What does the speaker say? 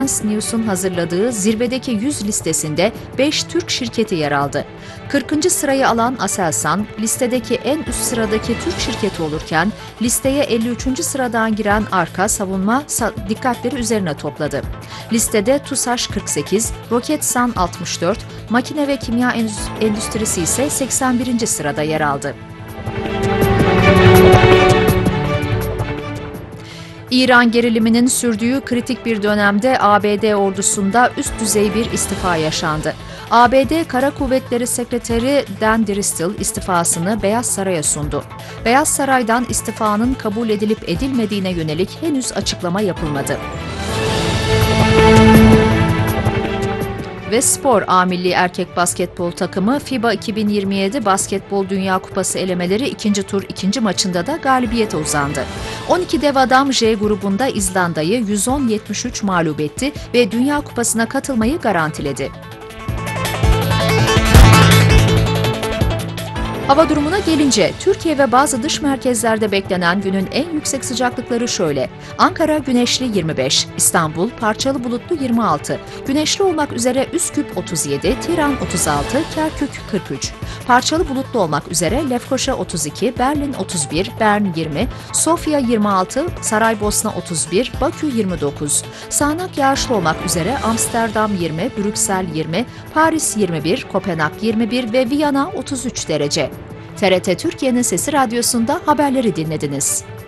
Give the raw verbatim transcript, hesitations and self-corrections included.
News'un hazırladığı Zirvedeki yüz listesinde beş Türk şirketi yer aldı. kırkıncı sırayı alan Aselsan, listedeki en üst sıradaki Türk şirketi olurken, listeye elli üçüncü sıradan giren Arka Savunma dikkatleri üzerine topladı. Listede TUSAŞ kırk sekiz, Roketsan altmış dört, Makine ve Kimya Endüstrisi ise seksen birinci sırada yer aldı. İran geriliminin sürdüğü kritik bir dönemde A B D ordusunda üst düzey bir istifa yaşandı. A B D Kara Kuvvetleri Sekreteri Dan Driscoll istifasını Beyaz Saray'a sundu. Beyaz Saray'dan istifanın kabul edilip edilmediğine yönelik henüz açıklama yapılmadı. Ve spor, A milli erkek basketbol takımı FIBA iki bin yirmi yedi Basketbol Dünya Kupası elemeleri ikinci tur ikinci maçında da galibiyete uzandı. on iki dev adam J grubunda İzlanda'yı yüz on yetmiş üç mağlup etti ve Dünya Kupası'na katılmayı garantiledi. Hava durumuna gelince, Türkiye ve bazı dış merkezlerde beklenen günün en yüksek sıcaklıkları şöyle: Ankara güneşli yirmi beş, İstanbul parçalı bulutlu yirmi altı, güneşli olmak üzere Üsküp otuz yedi, Tiran otuz altı, Kerkük kırk üç, parçalı bulutlu olmak üzere Lefkoşa otuz iki, Berlin otuz bir, Bern yirmi, Sofya yirmi altı, Saraybosna otuz bir, Bakü yirmi dokuz, sağanak yağışlı olmak üzere Amsterdam yirmi, Brüksel yirmi, Paris yirmi bir, Kopenhag yirmi bir ve Viyana otuz üç derece. T R T Türkiye'nin Sesi Radyosu'nda haberleri dinlediniz.